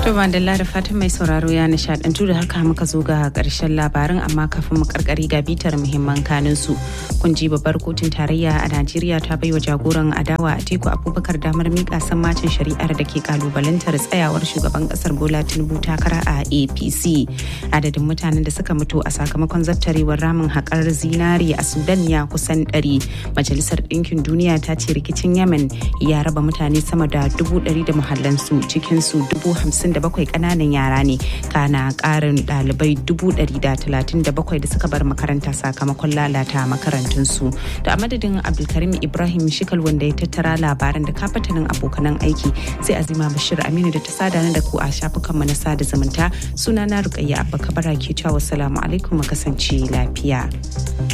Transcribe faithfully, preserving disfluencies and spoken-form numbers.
Tuma da Lara fatan mai sauraro ya nishadantu da haka muka zo ga karshen labarin amma kafin mu karkari ga bitar muhimman kanin su. Kun ji babbar kotun tarayya a Najeriya ta baiwa jagoran adawa Atiku Abubakar damar mika sammacin shari'ar da ke kalubalantar tsayawar shugaban kasar Bola Tinubu takara a A P C. Adadin mutanen da suka mutu a sakamakon zattarewar ramin haƙar zinari a Sudan ya kusan ɗari. Majalisar Ɗinkin Duniya ta ce rikicin Yemen ya raba mutane sama da dubu ɗari da muhallansu, cikinsu dubu hamsin da bakwai ƙananan yara ne, kana ƙarin ɗalibai dubu ɗari da talatin da bakwai da suka bar makaranta sakamakon lalata makarantunsu. Da a madadin Abdulkarim Ibrahim Shikal wanda ya tattara labaran da kafatanin abokanan aiki, sai Azima Bashir Aminu da ta sada da ku a shafukanmu na sada zumunta. Sunana Rukayya Abba Kabara ke cewa wassalamu alaikum, mu kasance lafiya.